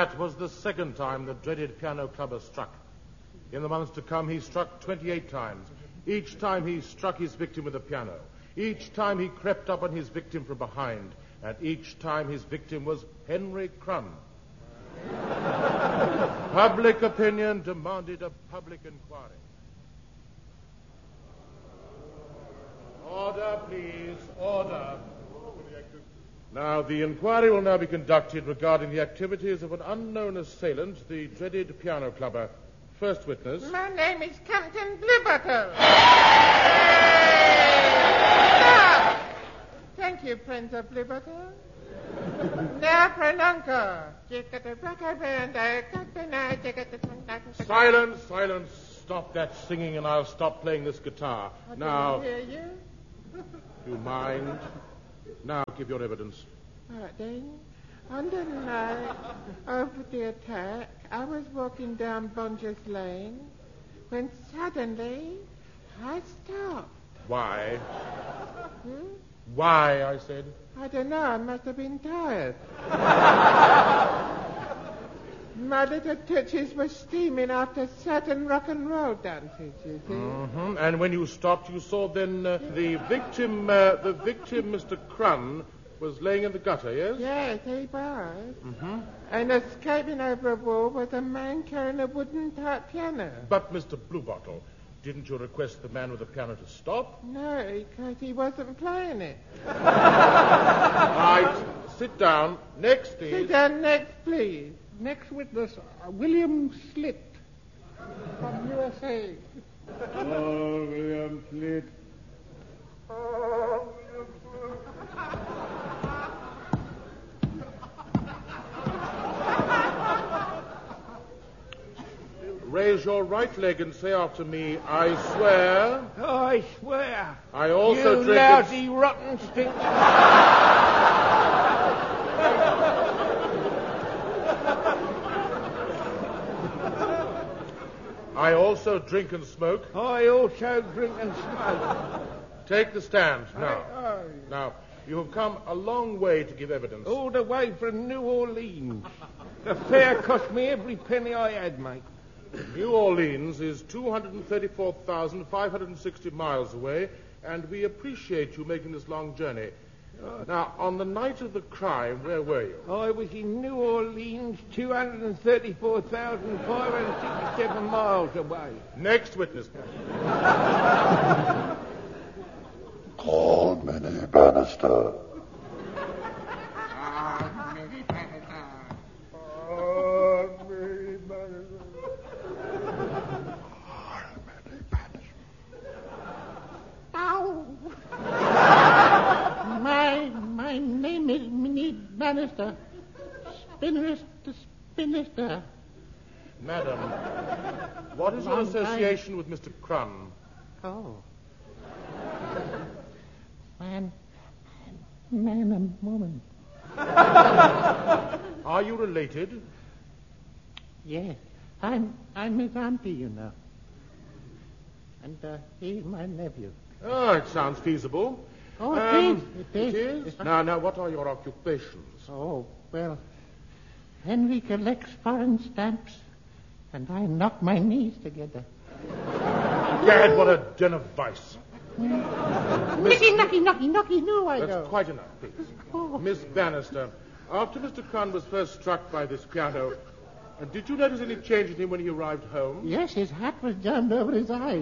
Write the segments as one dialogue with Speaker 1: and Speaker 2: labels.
Speaker 1: That was the second time the dreaded piano clubber struck. In the months to come, he struck 28 times. Each time he struck his victim with a piano. Each time he crept up on his victim from behind. And each time his victim was Henry Crumb. Public opinion demanded a public inquiry. Order, please. Order. Now, the inquiry will now be conducted regarding the activities of an unknown assailant, the dreaded piano clubber. First witness.
Speaker 2: My name is Captain Bluebottle. Thank you, Prince of Bluebottle. Now for an encore.
Speaker 1: Silence, silence. Stop that singing and I'll stop playing this guitar.
Speaker 2: I didn't hear you.
Speaker 1: You mind? Now give your evidence.
Speaker 2: All right, then. On the night of the attack, I was walking down Bonger's Lane when suddenly I stopped.
Speaker 1: Why? Why, I said.
Speaker 2: I don't know. I must have been tired. My little touches were steaming after certain rock and roll dances, you see.
Speaker 1: Mm-hmm. And when you stopped, you saw then the victim, Mr. Crumb, was laying in the gutter, yes?
Speaker 2: Yes, he was.
Speaker 1: Mm-hmm.
Speaker 2: And escaping over a wall was a man carrying a wooden type piano.
Speaker 1: But, Mr. Bluebottle, didn't you request the man with the piano to stop?
Speaker 2: No, because he wasn't playing it.
Speaker 1: Right. Sit down. Next, please.
Speaker 2: Sit down next, please.
Speaker 3: Next witness, William Slit from USA.
Speaker 4: Oh, William Slit.
Speaker 1: Raise your right leg and say after me, I swear.
Speaker 3: I swear.
Speaker 1: I also
Speaker 3: you
Speaker 1: drink
Speaker 3: lousy, rotten stink.
Speaker 1: I also drink and smoke.
Speaker 3: I also drink and smoke.
Speaker 1: Take the stand now. Now, you have come a long way to give evidence.
Speaker 3: All the way from New Orleans. The fare cost me every penny I had, mate.
Speaker 1: New Orleans is 234,560 miles away, and we appreciate you making this long journey. Now, on the night of the crime, where were you?
Speaker 3: I was in New Orleans, 234,567 miles away.
Speaker 1: Next witness.
Speaker 5: Call Minnie Bannister.
Speaker 3: My name is Minnie Bannister. Spinnister.
Speaker 1: Madam, what is your association with Mr. Crumb?
Speaker 3: Oh. Man and woman.
Speaker 1: Are you related?
Speaker 3: Yes. I'm his auntie, you know. And he's my nephew.
Speaker 1: Oh, it sounds feasible.
Speaker 3: Oh, it is.
Speaker 1: Now, what are your occupations?
Speaker 3: Oh, well, Henry collects foreign stamps, and I knock my knees together.
Speaker 1: Gad, what a den of vice.
Speaker 3: Knocky, no, I
Speaker 1: That's
Speaker 3: don't.
Speaker 1: quite enough, please.
Speaker 3: Oh.
Speaker 1: Miss Bannister, after Mr. Crumb was first struck by this piano, did you notice any change in him when he arrived home?
Speaker 3: Yes, his hat was jammed over his eyes.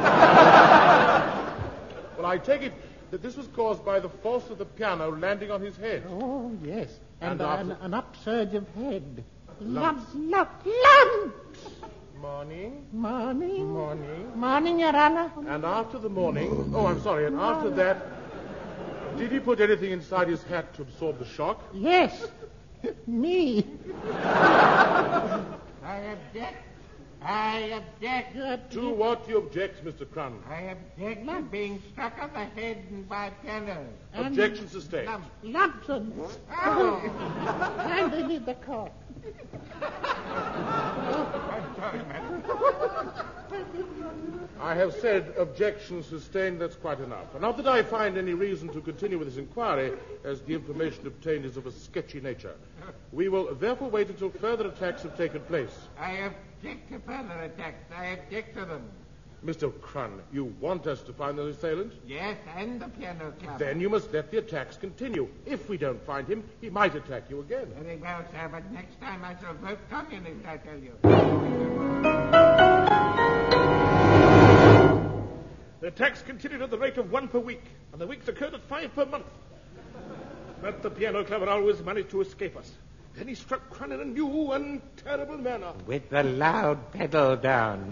Speaker 1: Well, I take it that this was caused by the force of the piano landing on his head.
Speaker 3: Oh, yes.
Speaker 1: And
Speaker 3: an upsurge of head.
Speaker 1: Lumps.
Speaker 3: Lumps.
Speaker 1: Morning.
Speaker 3: Morning, Your Honor.
Speaker 1: And after the morning, and after that, did he put anything inside his hat to absorb the shock?
Speaker 3: Yes. Me.
Speaker 2: I object.
Speaker 1: To what do you object, Mr. Crumb?
Speaker 2: I object to being struck on the head by a piano.
Speaker 1: Objection sustained.
Speaker 3: Lumps.
Speaker 2: Oh.
Speaker 3: Handle me the court. I'm sorry, madam.
Speaker 1: I have said objection sustained, that's quite enough. And not that I find any reason to continue with this inquiry, as the information obtained is of a sketchy nature. We will therefore wait until further attacks have taken place.
Speaker 3: I object to further attacks. I object to them.
Speaker 1: Mr. Crun, you want us to find the assailant?
Speaker 3: Yes, and the piano club.
Speaker 1: Then you must let the attacks continue. If we don't find him, he might attack you again.
Speaker 3: Very well, sir, but next time I shall vote communist, I tell you.
Speaker 5: The attacks continued at the rate of 1 per week, and the weeks occurred at 5 per month. But the piano clever always managed to escape us. Then he struck Crun in a new and terrible manner.
Speaker 3: With the loud pedal down.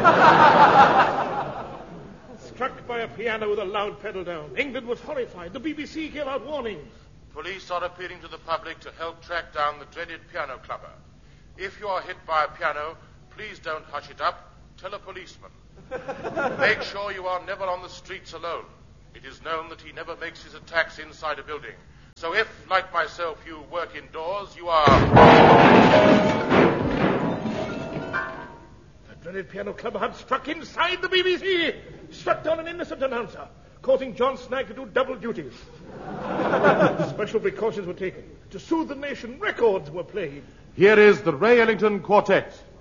Speaker 5: Struck by a piano with a loud pedal down. England was horrified. The BBC gave out warnings.
Speaker 1: Police are appealing to the public to help track down the dreaded piano clubber. If you are hit by a piano, please don't hush it up. Tell a policeman. Make sure you are never on the streets alone. It is known that he never makes his attacks inside a building. So if, like myself, you work indoors, you are...
Speaker 5: The dreaded piano clubber had struck inside the BBC. Struck down an innocent announcer, causing John Snagg to do double duties. Special precautions were taken. To soothe the nation, records were played.
Speaker 1: Here is the Ray Ellington Quartet.